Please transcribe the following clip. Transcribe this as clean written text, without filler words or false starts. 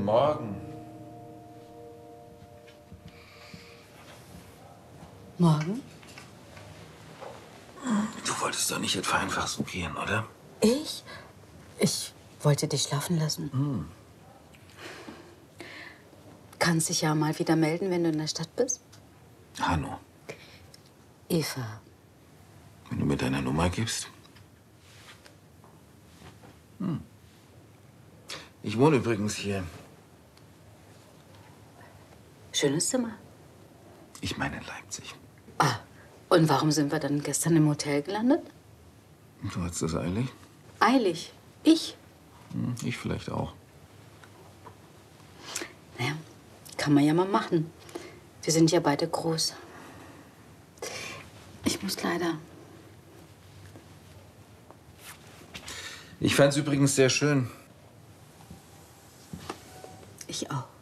morgen. Morgen? Du wolltest doch nicht etwa einfach so gehen, oder? Ich? Ich wollte dich schlafen lassen. Kannst dich ja mal wieder melden, wenn du in der Stadt bist. Hanno, Eva. wenn du mir deine Nummer gibst. Ich wohne übrigens hier. Schönes Zimmer. Ich meine in Leipzig. Ah, und warum sind wir dann gestern im Hotel gelandet? Du hattest es eilig? Eilig. Ich? Ich vielleicht auch. Naja, kann man ja mal machen. Wir sind ja beide groß. Ich muss leider. Ich fand's übrigens sehr schön. Ich auch.